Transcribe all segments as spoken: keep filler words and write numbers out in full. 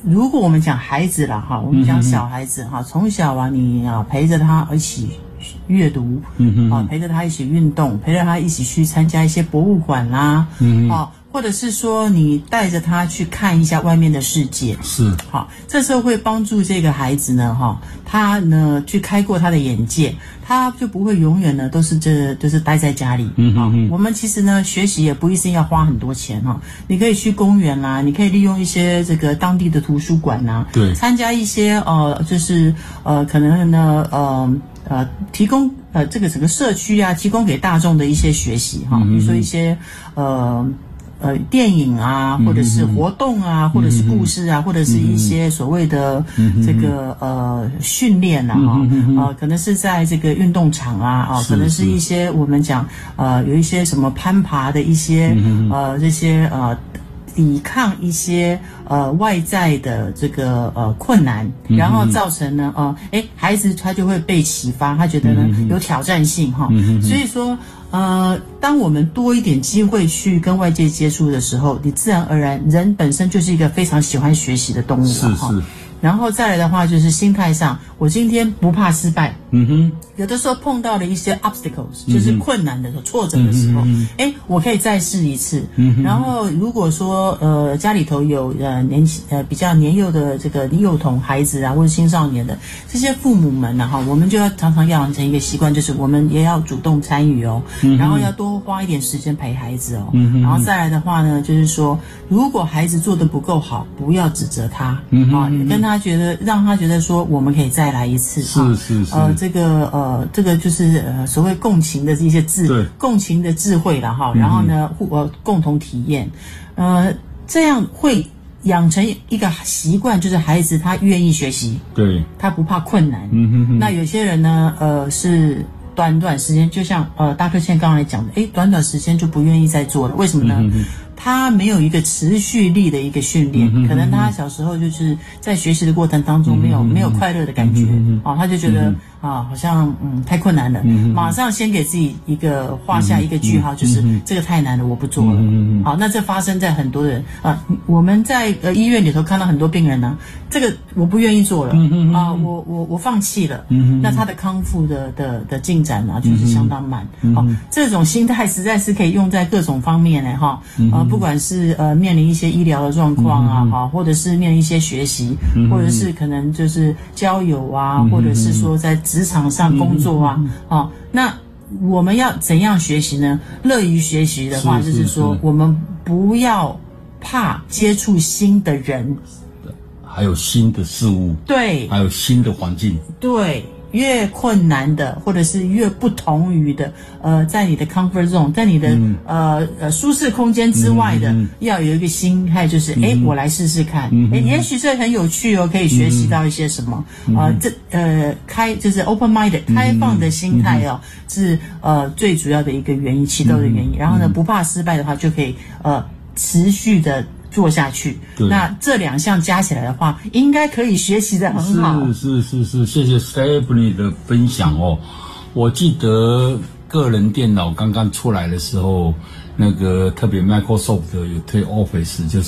如果我们讲孩子啦哈，我们讲小孩子哈，从小啊你啊陪着他一起阅读，嗯啊陪着他一起运动，陪着他一起去参加一些博物馆啦，嗯啊。或者是说你带着他去看一下外面的世界， 是好，这时候会帮助这个孩子呢，哈，他呢去开阔他的眼界，他就不会永远呢都是这就是待在家里。嗯嗯嗯。我们其实呢学习也不一定要花很多钱哈，你可以去公园啦，你可以利用一些这个当地的图书馆呐， 对， 参加一些呃就是呃可能呢呃呃提供呃这个整个社区啊提供给大众的一些学习哈，比如说一些呃。呃，电影啊，或者是活动啊，嗯、或者是故事啊，嗯、或者是一些所谓的这个、嗯、呃训练啊，哈、嗯，呃，可能是在这个运动场啊，啊、呃，可能是一些我们讲呃有一些什么攀爬的一些、嗯、呃这些呃抵抗一些呃外在的这个呃困难，然后造成呢呃哎孩子他就会被启发，他觉得呢、嗯、有挑战性哈，嗯、所以说。呃，当我们多一点机会去跟外界接触的时候，你自然而然，人本身就是一个非常喜欢学习的动物了哈。是是。然后再来的话，就是心态上，我今天不怕失败。嗯哼。有的时候碰到了一些 obstacles， 就是困难的时候、挫折的时候，哎、嗯，我可以再试一次。嗯哼。然后如果说呃家里头有呃年轻呃比较年幼的这个幼童孩子啊，或者青少年的这些父母们呢，哈，我们就要常常养成一个习惯，就是我们也要主动参与哦。然后要多花一点时间陪孩子哦，嗯、然后再来的话呢，就是说，如果孩子做得不够好，不要指责他，嗯、啊，跟他觉得，让他觉得说，我们可以再来一次， 是是是， 呃，这个呃，这个就是呃，所谓共情的这些智，共情的智慧了哈，然后呢，互呃共同体验，呃，这样会养成一个习惯，就是孩子他愿意学习， 对， 他不怕困难， 嗯哼哼， 那有些人呢，呃，是。短短时间，就像呃大克茜刚才讲的，诶，短短时间就不愿意再做了，为什么呢？嗯、他没有一个持续力的一个训练，嗯、可能他小时候就是在学习的过程当中没有、嗯、没有快乐的感觉，嗯、啊，他就觉得、嗯、啊好像嗯太困难了，嗯、马上先给自己一个画下一个句号，嗯、就是、嗯、这个太难了，我不做了。嗯、好，那这发生在很多人啊，我们在呃医院里头看到很多病人呢、啊，这个我不愿意做了，嗯、啊，我我我放弃了，嗯、那他的康复的的的进展啊，就是相当慢。好、嗯哦，这种心态实在是可以用在各种方面呢，哈、嗯，呃，不管是呃面临一些医疗的状况啊，哈、嗯，或者是面临一些学习，嗯、或者是可能就是交友啊，嗯、或者是说在职场上工作啊，嗯、哦，那我们要怎样学习呢？乐于学习的话，是是是就是说我们不要怕接触新的人， 还有新的事物， 对， 还有新的环境， 对。越困难的，或者是越不同于的，呃，在你的 comfort zone， 在你的、嗯、呃呃舒适空间之外的，嗯、要有一个心态，就是哎、嗯，我来试试看，哎、嗯，也许这很有趣哦，可以学习到一些什么，嗯、呃，这呃开就是 open minded 开放的心态哦，嗯、是呃最主要的一个原因，启动的原因。嗯、然后呢，不怕失败的话，就可以呃持续的。做下去，那这两项加起来的话，应该可以学习得很好。 是是是是，谢谢 Stephanie 的分享哦。我记得个人电脑刚刚出来的时候，那个特别 Microsoft 有推 Office， 就是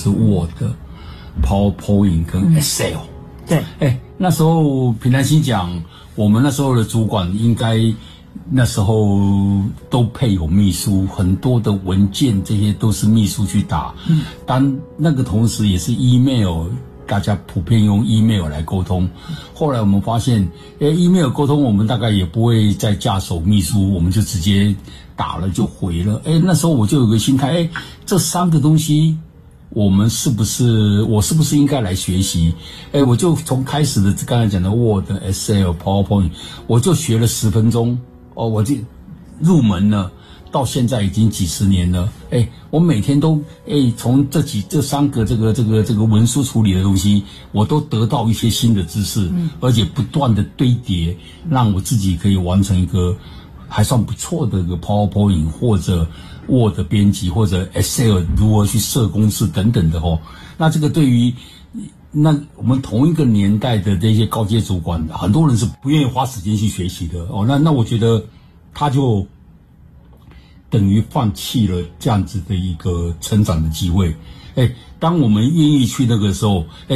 Word、PowerPoint 跟 Excel、嗯。 对， 哎，那时候平常心讲，我们那时候的主管应该。那时候都配有秘书，很多的文件这些都是秘书去打。嗯，当那个同时也是 email， 大家普遍用 email 来沟通。后来我们发现，诶 email 沟通我们大概也不会再架手秘书，我们就直接打了就回了。诶那时候我就有个心态，诶这三个东西我们是不是我是不是应该来学习？诶我就从开始的刚才讲的 Word、Excel、PowerPoint， 我就学了十分钟。哦，我就入门了，到现在已经几十年了。哎，我每天都哎从这几这三个这个这个这个文书处理的东西，我都得到一些新的知识，嗯、而且不断的堆叠，让我自己可以完成一个还算不错的一个 PowerPoint 或者 Word 编辑或者 Excel 如何去设公式等等的哦。那这个对于那我们同一个年代的这些高阶主管，很多人是不愿意花时间去学习的哦。那那我觉得他就等于放弃了这样子的一个成长的机会。哎，当我们愿意去那个时候，哎。